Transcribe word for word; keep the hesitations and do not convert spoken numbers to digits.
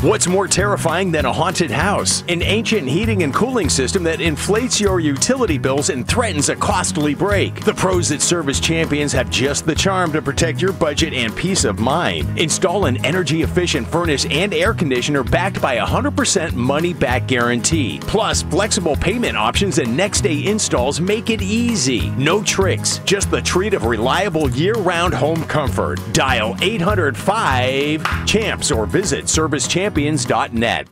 What's more terrifying than a haunted house? An ancient heating and cooling system that inflates your utility bills and threatens a costly break. The pros at Service Champions have just the charm to protect your budget and peace of mind. Install an energy-efficient furnace and air conditioner backed by a one hundred percent money-back guarantee. Plus, flexible payment options and next-day installs make it easy. No tricks, just the treat of reliable year-round home comfort. Dial eight hundred five CHAMPS or visit service champions dot net.